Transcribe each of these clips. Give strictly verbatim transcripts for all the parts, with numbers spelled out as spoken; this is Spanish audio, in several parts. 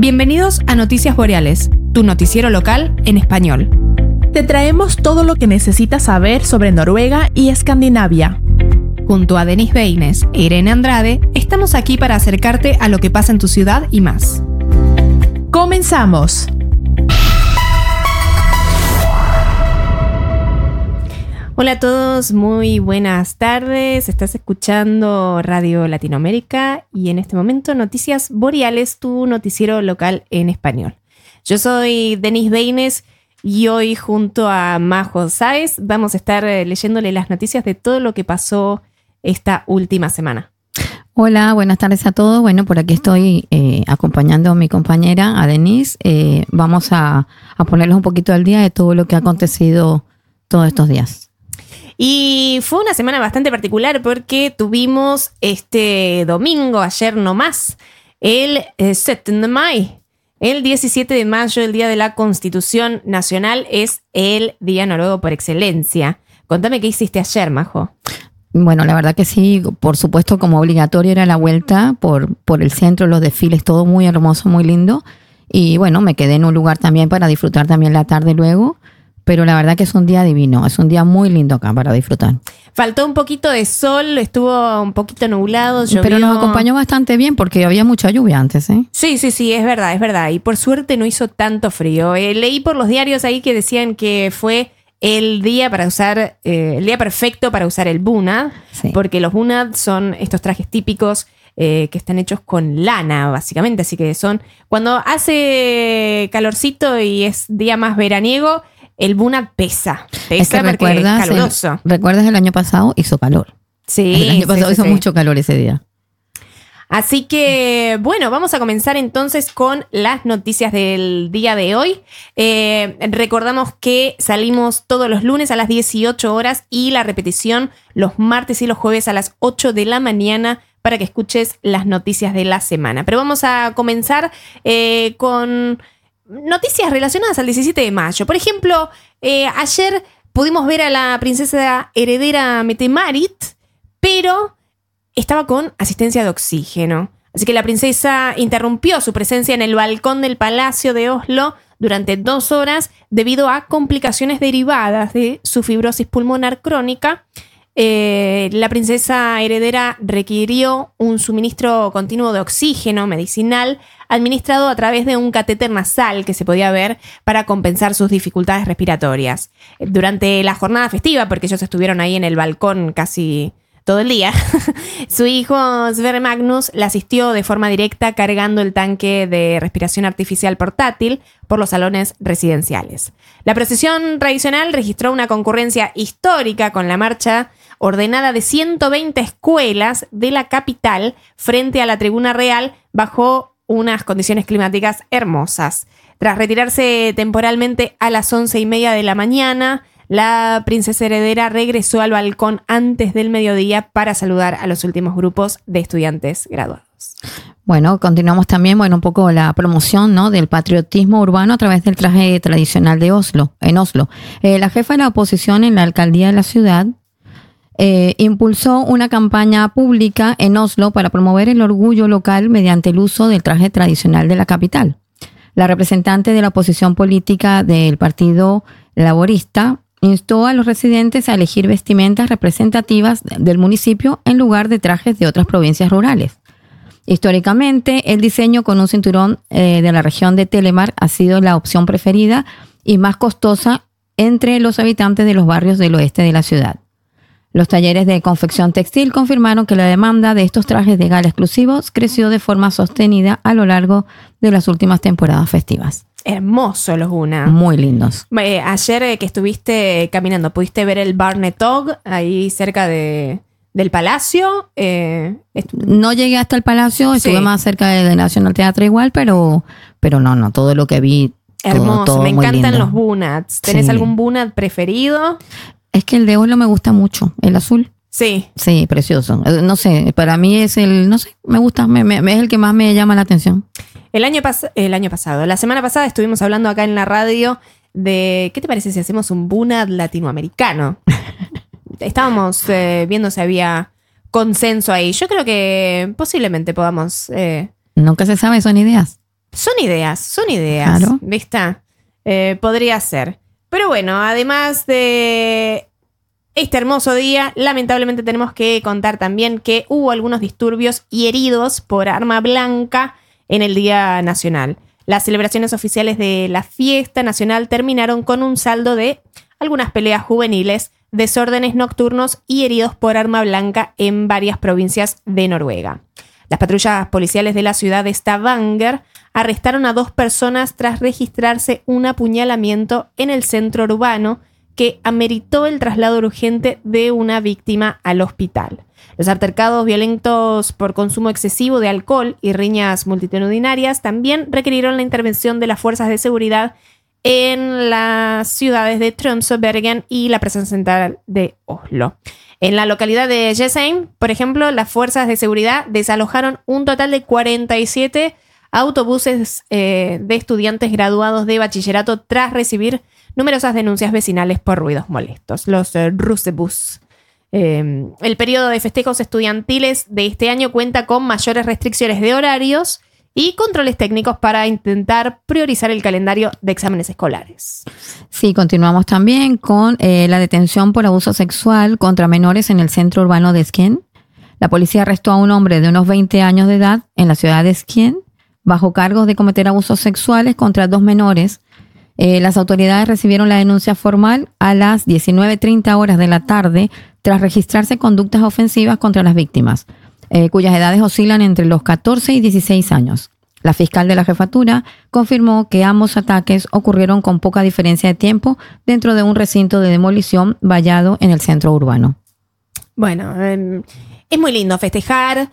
Bienvenidos a Noticias Boreales, tu noticiero local en español. Te traemos todo lo que necesitas saber sobre Noruega y Escandinavia. Junto a Denis Beines e Irene Andrade, estamos aquí para acercarte a lo que pasa en tu ciudad y más. ¡Comenzamos! Hola a todos, muy buenas tardes. Estás escuchando Radio Latinoamérica y en este momento Noticias Boreales, tu noticiero local en español. Yo soy Denis Beines y hoy junto a Majo Sáez vamos a estar leyéndole las noticias de todo lo que pasó esta última semana. Hola, buenas tardes a todos. Bueno, por aquí estoy eh, acompañando a mi compañera, a Denise. Eh, vamos a, a ponerles un poquito al día de todo lo que ha acontecido todos estos días. Y fue una semana bastante particular porque tuvimos este domingo, ayer nomás, el eh, siete de mayo. El diecisiete de mayo, el Día de la Constitución Nacional, es el Día Noruego por excelencia. Contame qué hiciste ayer, Majo. Bueno, la verdad que sí, por supuesto como obligatorio era la vuelta por, por el centro, los desfiles, todo muy hermoso, muy lindo. Y bueno, me quedé en un lugar también para disfrutar también la tarde luego. Pero la verdad que es un día divino, es un día muy lindo acá para disfrutar. Faltó un poquito de sol, estuvo un poquito nublado, llovió. Pero nos acompañó bastante bien porque había mucha lluvia antes, ¿eh? Sí, sí, sí, es verdad, es verdad. Y por suerte no hizo tanto frío. Eh, leí por los diarios ahí que decían que fue el día para usar, eh, el día perfecto para usar el bunad, sí. Porque los bunad son estos trajes típicos eh, que están hechos con lana, básicamente. Así que son, cuando hace calorcito y es día más veraniego, el bunad pesa, pesa es que porque recuerdas, es caluroso. El, ¿Recuerdas el año pasado? Hizo calor. Sí. El año pasado sí, hizo sí. mucho calor ese día. Así que, bueno, vamos a comenzar entonces con las noticias del día de hoy. Eh, recordamos que salimos todos los lunes a las dieciocho horas y la repetición los martes y los jueves a las ocho de la mañana para que escuches las noticias de la semana. Pero vamos a comenzar eh, con noticias relacionadas al diecisiete de mayo. Por ejemplo, eh, ayer pudimos ver a la princesa heredera Mette-Marit, pero estaba con asistencia de oxígeno. Así que la princesa interrumpió su presencia en el balcón del Palacio de Oslo durante dos horas debido a complicaciones derivadas de su fibrosis pulmonar crónica. Eh, la princesa heredera requirió un suministro continuo de oxígeno medicinal administrado a través de un catéter nasal que se podía ver para compensar sus dificultades respiratorias. Durante la jornada festiva, porque ellos estuvieron ahí en el balcón casi todo el día, su hijo Sverre Magnus la asistió de forma directa cargando el tanque de respiración artificial portátil por los salones residenciales. La procesión tradicional registró una concurrencia histórica con la marcha ordenada de ciento veinte escuelas de la capital frente a la tribuna real bajo unas condiciones climáticas hermosas. Tras retirarse temporalmente a las once y media de la mañana, la princesa heredera regresó al balcón antes del mediodía para saludar a los últimos grupos de estudiantes graduados. Bueno, continuamos también, bueno, un poco la promoción, ¿no?, del patriotismo urbano a través del traje tradicional de Oslo, en Oslo. Eh, la jefa de la oposición en la alcaldía de la ciudad eh, impulsó una campaña pública en Oslo para promover el orgullo local mediante el uso del traje tradicional de la capital. La representante de la oposición política del Partido Laborista instó a los residentes a elegir vestimentas representativas del municipio en lugar de trajes de otras provincias rurales. Históricamente, el diseño con un cinturón eh, de la región de Telemark ha sido la opción preferida y más costosa entre los habitantes de los barrios del oeste de la ciudad. Los talleres de confección textil confirmaron que la demanda de estos trajes de gala exclusivos creció de forma sostenida a lo largo de las últimas temporadas festivas. Hermosos los bunad. Muy lindos. Eh, ayer eh, que estuviste caminando, ¿pudiste ver el Barnetog ahí cerca de, del Palacio? Eh, no llegué hasta el Palacio, estuve sí. más cerca del National Theatre igual, pero, pero no, no, todo lo que vi. Hermoso, todo, todo me encantan lindo. Los bunads. ¿Tenés sí. algún bunad preferido? Es que el de Oslo me gusta mucho, el azul. Sí. Sí, precioso. No sé, para mí es el, no sé, me gusta, me, me, es el que más me llama la atención. El año, pas- el año pasado, la semana pasada estuvimos hablando acá en la radio de, ¿qué te parece si hacemos un bunad latinoamericano? Estábamos eh, viendo si había consenso ahí. Yo creo que posiblemente podamos... Eh... Nunca se sabe, son ideas. Son ideas, son ideas. Claro. ¿Viste? Eh, podría ser. Pero bueno, además de este hermoso día, lamentablemente tenemos que contar también que hubo algunos disturbios y heridos por arma blanca en el Día Nacional. Las celebraciones oficiales de la fiesta nacional terminaron con un saldo de algunas peleas juveniles, desórdenes nocturnos y heridos por arma blanca en varias provincias de Noruega. Las patrullas policiales de la ciudad de Stavanger arrestaron a dos personas tras registrarse un apuñalamiento en el centro urbano que ameritó el traslado urgente de una víctima al hospital. Los altercados violentos por consumo excesivo de alcohol y riñas multitudinarias también requirieron la intervención de las fuerzas de seguridad en las ciudades de Tromsø, Bergen y la presencia central de Oslo. En la localidad de Jessheim, por ejemplo, las fuerzas de seguridad desalojaron un total de cuarenta y siete autobuses eh, de estudiantes graduados de bachillerato tras recibir numerosas denuncias vecinales por ruidos molestos, los eh, Russebus. Eh, el periodo de festejos estudiantiles de este año cuenta con mayores restricciones de horarios y controles técnicos para intentar priorizar el calendario de exámenes escolares. Sí, continuamos también con eh, la detención por abuso sexual contra menores en el centro urbano de Skien. La policía arrestó a un hombre de unos veinte años de edad en la ciudad de Skien bajo cargos de cometer abusos sexuales contra dos menores. Eh, las autoridades recibieron la denuncia formal a las diecinueve treinta horas de la tarde tras registrarse conductas ofensivas contra las víctimas, eh, cuyas edades oscilan entre los catorce y dieciséis años. La fiscal de la jefatura confirmó que ambos ataques ocurrieron con poca diferencia de tiempo dentro de un recinto de demolición vallado en el centro urbano. Bueno, eh, es muy lindo festejar,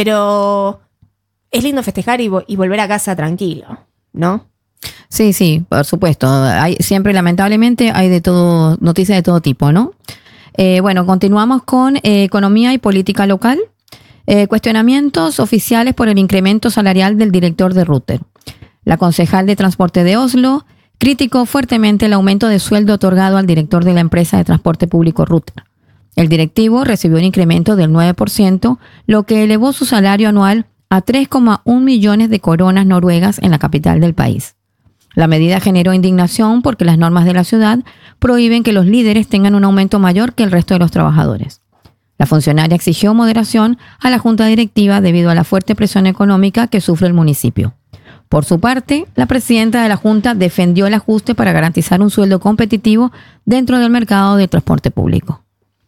pero es lindo festejar y, vo- y volver a casa tranquilo, ¿no? Sí, sí, por supuesto. Hay, siempre, lamentablemente, hay de todo, noticias de todo tipo, ¿no? Eh, bueno, continuamos con eh, economía y política local. Eh, cuestionamientos oficiales por el incremento salarial del director de Ruter. La concejal de transporte de Oslo criticó fuertemente el aumento de sueldo otorgado al director de la empresa de transporte público Ruter. El directivo recibió un incremento del nueve por ciento, lo que elevó su salario anual a tres coma uno millones de coronas noruegas en la capital del país. La medida generó indignación porque las normas de la ciudad prohíben que los líderes tengan un aumento mayor que el resto de los trabajadores. La funcionaria exigió moderación a la junta directiva debido a la fuerte presión económica que sufre el municipio. Por su parte, la presidenta de la junta defendió el ajuste para garantizar un sueldo competitivo dentro del mercado del transporte público.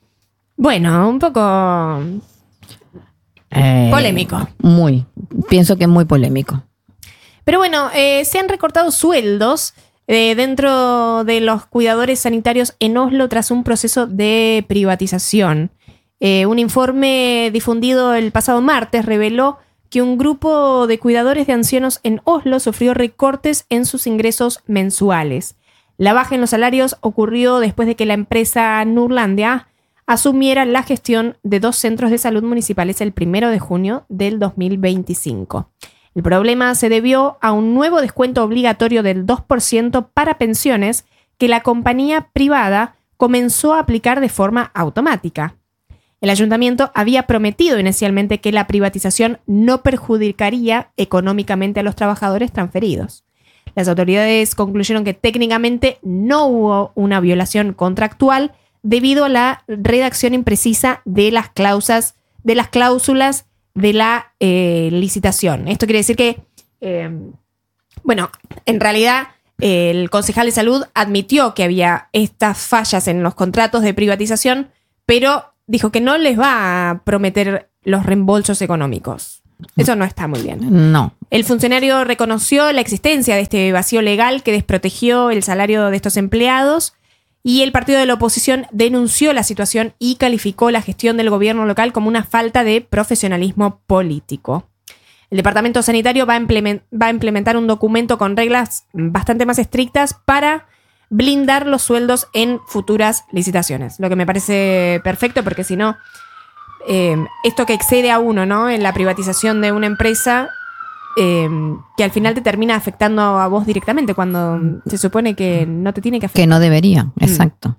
Bueno, un poco Eh, polémico. Muy, pienso que es muy polémico. Pero bueno, eh, se han recortado sueldos eh, dentro de los cuidadores sanitarios en Oslo tras un proceso de privatización. Eh, un informe difundido el pasado martes reveló que un grupo de cuidadores de ancianos en Oslo sufrió recortes en sus ingresos mensuales. La baja en los salarios ocurrió después de que la empresa Nordlandia asumiera la gestión de dos centros de salud municipales el primero de junio del dos mil veinticinco. El problema se debió a un nuevo descuento obligatorio del dos por ciento para pensiones que la compañía privada comenzó a aplicar de forma automática. El ayuntamiento había prometido inicialmente que la privatización no perjudicaría económicamente a los trabajadores transferidos. Las autoridades concluyeron que técnicamente no hubo una violación contractual debido a la redacción imprecisa de las cláusulas, de las cláusulas de la eh, licitación. Esto quiere decir que, eh, bueno, en realidad eh, el concejal de salud admitió que había estas fallas en los contratos de privatización, pero dijo que no les va a prometer los reembolsos económicos. Eso no está muy bien. No. El funcionario reconoció la existencia de este vacío legal que desprotegió el salario de estos empleados y el partido de la oposición denunció la situación y calificó la gestión del gobierno local como una falta de profesionalismo político. El Departamento Sanitario va a, implement- va a implementar un documento con reglas bastante más estrictas para blindar los sueldos en futuras licitaciones. Lo que me parece perfecto porque si no, eh, esto que excede a uno, ¿no? En la privatización de una empresa, eh, que al final te termina afectando a vos directamente cuando se supone que no te tiene que afectar. Que no debería, exacto. Mm.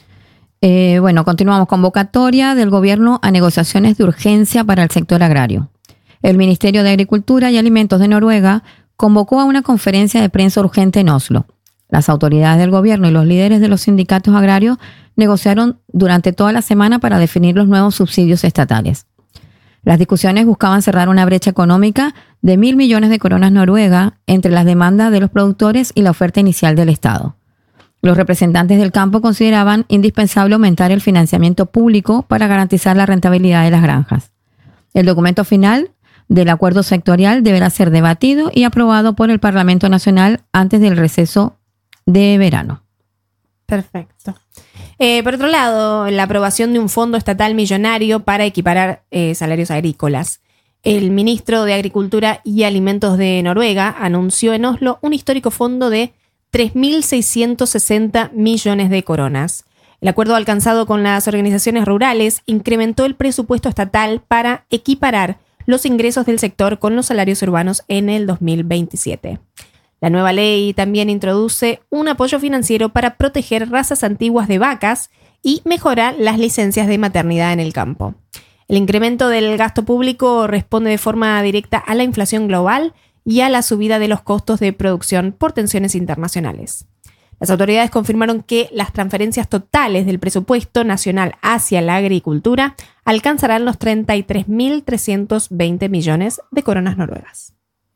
Eh, bueno, continuamos. Convocatoria del gobierno a negociaciones de urgencia para el sector agrario. El Ministerio de Agricultura y Alimentos de Noruega convocó a una conferencia de prensa urgente en Oslo. Las autoridades del gobierno y los líderes de los sindicatos agrarios negociaron durante toda la semana para definir los nuevos subsidios estatales. Las discusiones buscaban cerrar una brecha económica de mil millones de coronas noruegas entre las demandas de los productores y la oferta inicial del Estado. Los representantes del campo consideraban indispensable aumentar el financiamiento público para garantizar la rentabilidad de las granjas. El documento final del acuerdo sectorial deberá ser debatido y aprobado por el Parlamento Nacional antes del receso de verano. Perfecto. Eh, por otro lado, la aprobación de un fondo estatal millonario para equiparar eh, salarios agrícolas. El ministro de Agricultura y Alimentos de Noruega anunció en Oslo un histórico fondo de tres mil seiscientos sesenta millones de coronas. El acuerdo alcanzado con las organizaciones rurales incrementó el presupuesto estatal para equiparar los ingresos del sector con los salarios urbanos en el dos mil veintisiete. La nueva ley también introduce un apoyo financiero para proteger razas antiguas de vacas y mejorar las licencias de maternidad en el campo. El incremento del gasto público responde de forma directa a la inflación global y a la subida de los costos de producción por tensiones internacionales. Las autoridades confirmaron que las transferencias totales del presupuesto nacional hacia la agricultura alcanzarán los treinta y tres mil trescientos veinte millones de coronas noruegas.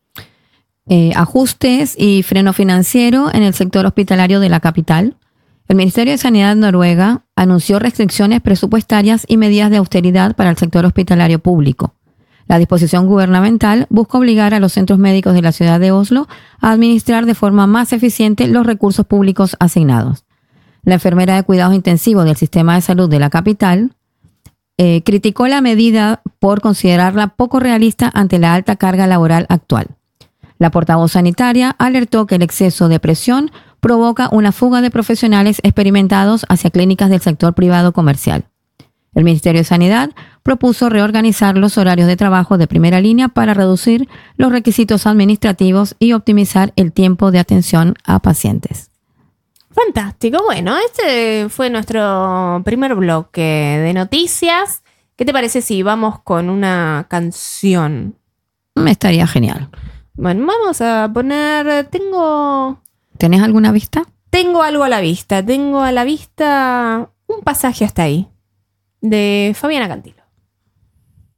Eh, ajustes y freno financiero en el sector hospitalario de la capital. El Ministerio de Sanidad de Noruega anunció restricciones presupuestarias y medidas de austeridad para el sector hospitalario público. La disposición gubernamental busca obligar a los centros médicos de la ciudad de Oslo a administrar de forma más eficiente los recursos públicos asignados. La enfermera de cuidados intensivos del sistema de salud de la capital eh, criticó la medida por considerarla poco realista ante la alta carga laboral actual. La portavoz sanitaria alertó que el exceso de presión provoca una fuga de profesionales experimentados hacia clínicas del sector privado comercial. El Ministerio de Sanidad propuso reorganizar los horarios de trabajo de primera línea para reducir los requisitos administrativos y optimizar el tiempo de atención a pacientes. Fantástico. Bueno, este fue nuestro primer bloque de noticias. ¿Qué te parece si vamos con una canción? Me estaría genial. Bueno, vamos a poner... Tengo... ¿Tenés alguna vista? Tengo algo a la vista. Tengo a la vista un pasaje hasta ahí. De Fabiana Cantilo.